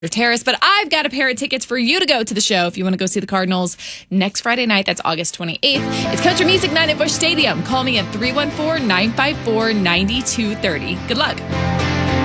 Terrace, but I've got a pair of tickets for you to go to the show if you want to go see the Cardinals next Friday night. That's August 28th. It's Country Music Night at Busch Stadium. Call me at 314-954-9230. Good luck.